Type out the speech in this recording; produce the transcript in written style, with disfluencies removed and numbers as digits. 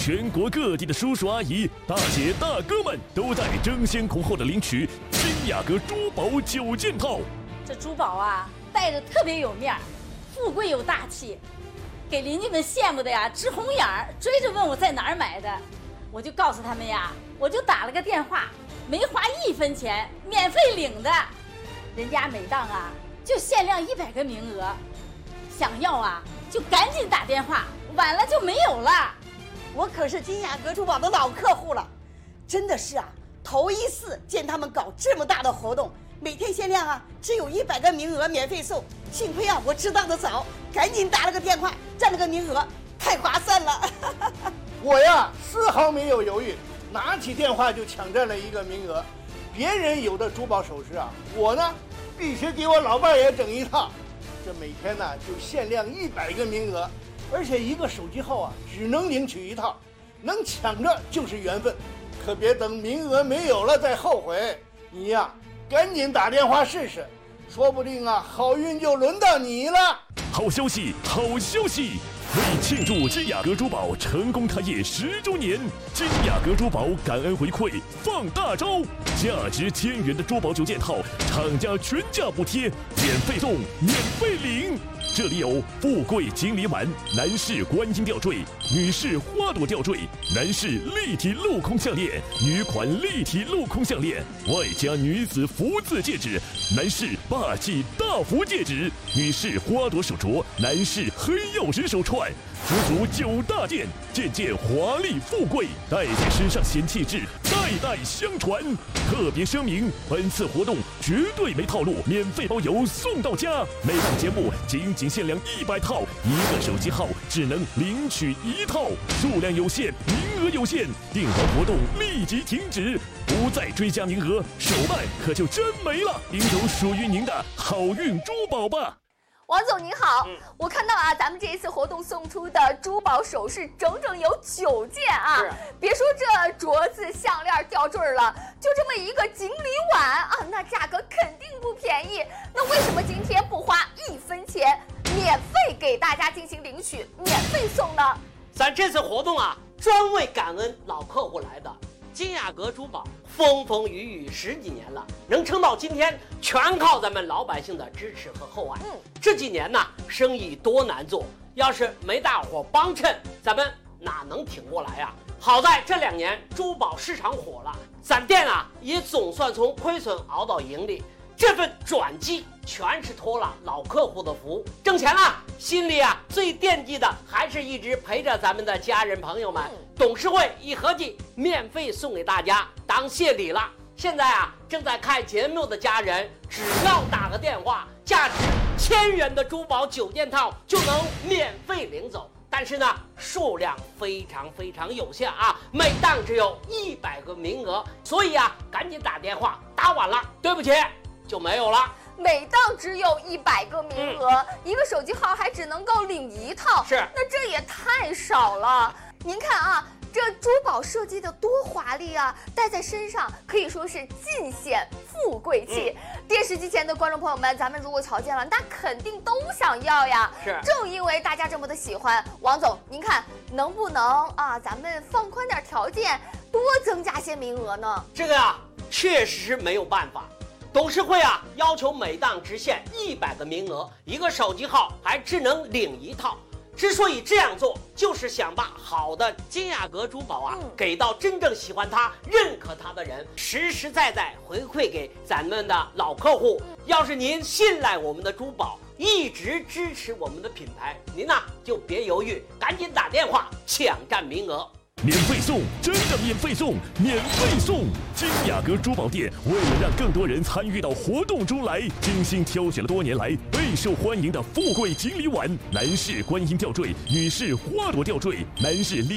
全国各地的叔叔阿姨、大姐大哥们都在争先恐后的领取金雅阁珠宝9件套。 这珠宝啊，戴着特别有面儿，富贵有大气，给邻居们羡慕的呀直红眼儿，追着问我在哪儿买的。我就告诉他们呀，我就打了个电话，没花1分钱，免费领的。人家每档啊就限量100个名额，想要啊就赶紧打电话，晚了就没有了。 我可是金雅阁珠宝的老客户了，真的是啊，头一次见他们搞这么大的活动，每天限量啊，只有100个名额免费送。幸亏啊，我知道的早，赶紧打了个电话，占了个名额，太划算了。 我呀，丝毫没有犹豫，拿起电话就抢占了1个名额。别人有的珠宝首饰啊，我呢必须给我老伴也整一套。这每天呢就限量100个名额，而且1个手机号啊只能领取1套，能抢着就是缘分，可别等名额没有了再后悔。你呀，赶紧打电话试试，说不定啊好运就轮到你了。 好消息，好消息！为庆祝金雅阁珠宝成功开业10周年，金雅阁珠宝感恩回馈放大招，价值1000元的珠宝9件套，厂家全价补贴，免费送，免费领。这里有富贵锦鲤碗、男士观音吊坠、女士花朵吊坠、男士立体镂空项链、女款立体镂空项链，外加女子福字戒指、男士霸气大福戒指、女士花朵手镯、男士黑曜石手串，足足9大件，件件华丽富贵，戴在身上显气质，代代相传。特别声明，本次活动绝对没套路，免费包邮送到家。每档节目仅限量100套，1个手机号只能领取1套，数量有限，名额有限，订完活动立即停止，不再追加名额，手办可就真没了。领走属于您的好运珠宝吧。 王总您好，我看到啊，咱们这一次活动送出的珠宝首饰整整有9件啊！别说这镯子、项链、吊坠了，就这么一个锦鲤碗啊，那价格肯定不便宜。那为什么今天不花1分钱，免费给大家进行领取，免费送呢？ 咱这次活动啊，专为感恩老客户来的。金雅阁珠宝风风雨雨10几年了，能撑到今天，全靠咱们老百姓的支持和厚爱。这几年呢，生意多难做，要是没大伙帮衬，咱们哪能挺过来呀？好在这2年珠宝市场火了，咱店啊也总算从亏损熬到盈利。这份转机全是托了老客户的福，挣钱了，心里啊最惦记的还是一直陪着咱们的家人朋友们。董事会一合计，免费送给大家当谢礼了。现在啊，正在看节目的家人，只要打个电话，价值1000元的珠宝9件套就能免费领走。但是呢，数量非常有限啊，每档只有100个名额，所以啊，赶紧打电话，打晚了，对不起，就没有了。 每档只有100个名额，1个手机号还只能够领1套， 是， 那这也太少了。您看啊，这珠宝设计的多华丽啊，戴在身上可以说是尽显富贵气。电视机前的观众朋友们，咱们如果瞧见了，那肯定都想要呀。 是， 正因为大家这么的喜欢，王总，您看能不能啊，咱们放宽点条件，多增加些名额呢？ 这个啊，确实是没有办法。董事会啊，要求每档只限100个名额，1个手机号还只能领1套。之所以这样做，就是想把好的金雅阁珠宝啊，给到真正喜欢它、认可它的人，实实在在回馈给咱们的老客户。要是您信赖我们的珠宝，一直支持我们的品牌，您呢就别犹豫，赶紧打电话抢占名额。 免费送，真的免费送，免费送！金雅阁珠宝店为了让更多人参与到活动中来，精心挑选了多年来备受欢迎的富贵锦鲤碗、男士观音吊坠、女士花朵吊坠、男士